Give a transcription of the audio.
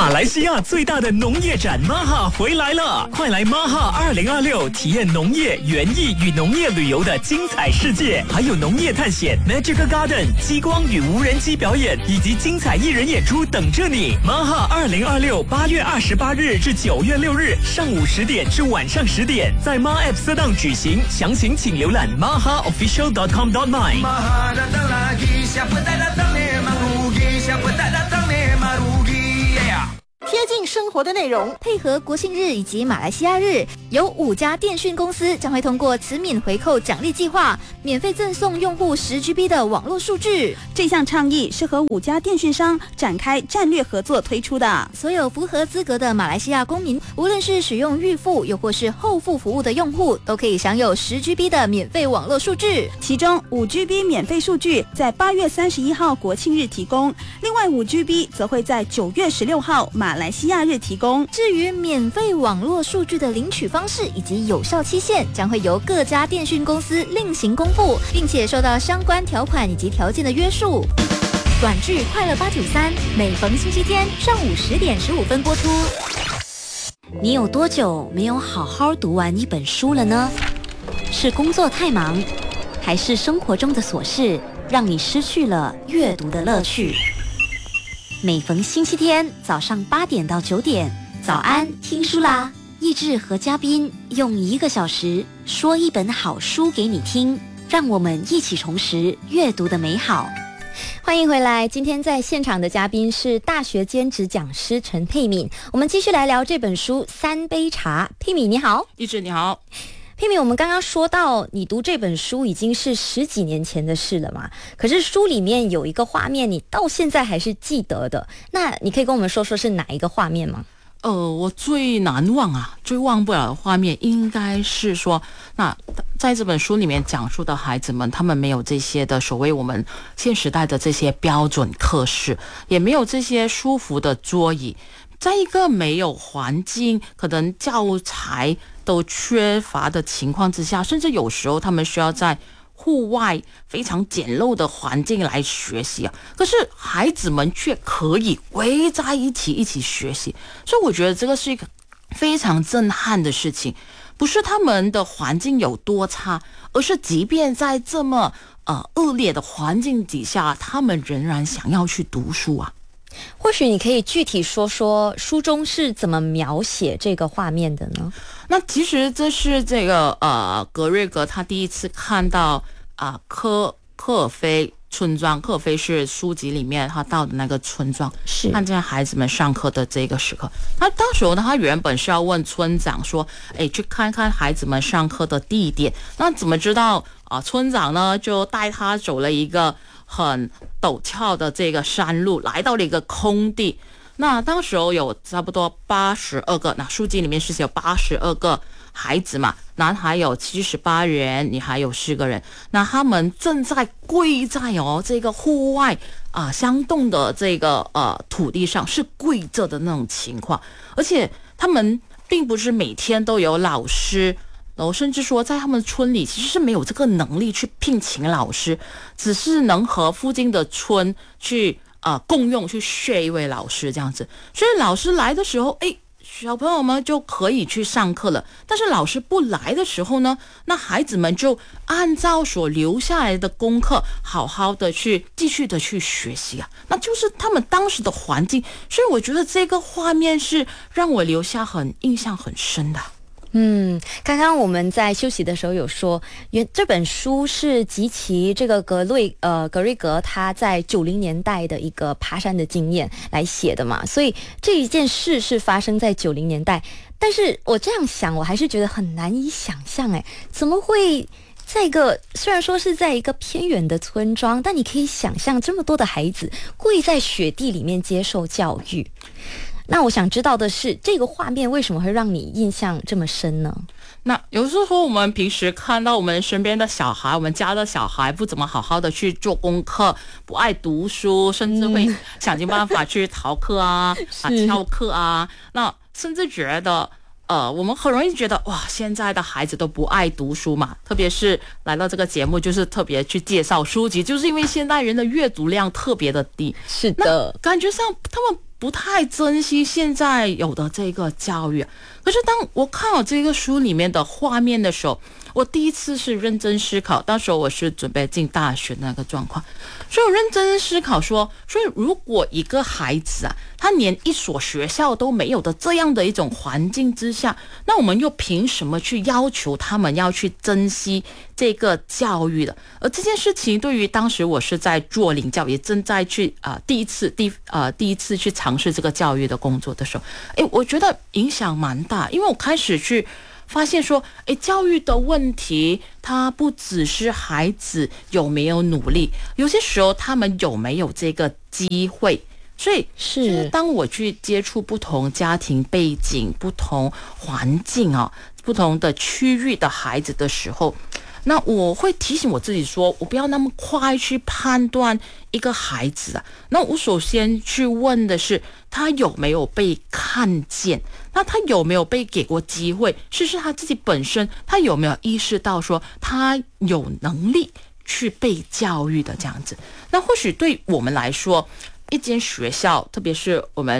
马来西亚最大的农业展 MAHA 回来了，快来 MAHA 2026体验农业、园艺与农业旅游的精彩世界，还有农业探险、Magic Garden、激光与无人机表演以及精彩艺人演出等着你。MAHA 2026 8月28日至9月6日上午10点至晚上10点，在 MAH App Sedang举行，详情请浏览 mahaofficial.com.my。 Maha datang lagi, siapa tak datang memang rugi, siapa tak datang memang rugi. Yeah. 贴近生活的内容， 配合国庆日以及马来西亚日，有5家电讯公司将会通过慈敏回扣奖励计划，免费赠送用户10GB 的网络数据。 这项倡议是和5家电讯商展开战略合作推出的。 所有符合资格的马来西亚公民，无论是使用预付又或是后付服务的用户，都可以享有10GB 的免费网络数据。 其中5GB 免费数据在8月31号国庆日提供，另外5GB 则会在9月16号马来西亚日提供。 至于免费网络数据的领取方式以及有效期限，将会由各家电讯公司另行公布，并且受到相关条款以及条件的约束。短剧《快乐893》每逢星期天上午10点15分播出。 你有多久没有好好读完一本书了呢？是工作太忙，还是生活中的琐事让你失去了阅读的乐趣？每逢星期天早上8点到9点，早安听书啦！益智和嘉宾用1个小时说一本好书给你听，让我们一起重拾阅读的美好。 欢迎回来，今天在现场的嘉宾是大学兼职讲师陈佩敏，我们继续来聊这本书《3杯茶》。佩敏你好。 益智你好。 佩敏，我们刚刚说到你读这本书已经是10几年前的事了嘛，可是书里面有一个画面你到现在还是记得的，那你可以跟我们说说是哪一个画面吗？ 我最难忘最忘不了的画面应该是说，那在这本书里面讲述的孩子们，他们没有这些的所谓我们现时代的这些标准课室，也没有这些舒服的桌椅，在一个没有环境，可能教材都缺乏的情况之下，甚至有时候他们需要在户外非常简陋的环境来学习可是孩子们却可以围在一起学习，所以我觉得这个是一个非常震撼的事情。不是他们的环境有多差，而是即便在这么恶劣的环境底下，他们仍然想要去读书或许你可以具体说说书中是怎么描写这个画面的呢？ 那其实这是这个格瑞格他第一次看到科尔菲村庄，科尔菲是书籍里面他到的那个村庄， 是看见孩子们上课的这个时刻。他当时他原本是要问村长说，去看看孩子们上课的地点，那怎么知道村长呢就带他走了一个很陡峭的这个山路，来到了一个空地。那当时有差不多82个，那书籍里面是有82个孩子嘛，男孩有78人，女孩有4个人。那他们正在跪在这个户外相动的这个土地上，是跪着的那种情况。而且他们并不是每天都有老师，然后甚至说在他们村里其实是没有这个能力去聘请老师，只是能和附近的村去共用去share一位老师这样子。所以老师来的时候小朋友们就可以去上课了，但是老师不来的时候呢，那孩子们就按照所留下来的功课好好的去继续的去学习那就是他们当时的环境。所以我觉得这个画面是让我留下印象很深的。 刚刚我们在休息的时候有说，这本书是集齐这个格瑞格他在90年代的一个爬山的经验来写的嘛，所以这一件事是发生在90年代。但是我这样想，我还是觉得很难以想象，怎么会在一个虽然说是在一个偏远的村庄，但你可以想象这么多的孩子跪在雪地里面接受教育。那我想知道的是，这个画面为什么会让你印象这么深呢？ 那有时候我们平时看到我们身边的小孩，我们家的小孩不怎么好好的去做功课，不爱读书，甚至会想尽办法去逃课翘课那甚至觉得我们很容易觉得哇，现在的孩子都不爱读书嘛，特别是来到这个节目就是特别去介绍书籍，就是因为现代人的阅读量特别的低。 是的， 感觉上他们不太珍惜现在有的这个教育。可是当我看到这个书里面的画面的时候，我第一次是认真思考，当时我是准备进大学那个状况，所以我认真思考说，所以如果一个孩子啊，他连一所学校都没有的这样的一种环境之下，那我们又凭什么去要求他们要去珍惜这个教育的？而这件事情对于当时我是在做领教，也正在去第一次去尝试这个教育的工作的时候，我觉得影响蛮大，因为我开始去发现说，教育的问题，它不只是孩子有没有努力，有些时候他们有没有这个机会。所以是当我去接触不同家庭背景、不同环境不同的区域的孩子的时候，那我会提醒我自己说，我不要那么快去判断一个孩子啊。那我首先去问的是，他有没有被看见？那他有没有被给过机会？是他自己本身，他有没有意识到说他有能力去被教育的这样子？那或许对我们来说，一间学校，特别是我们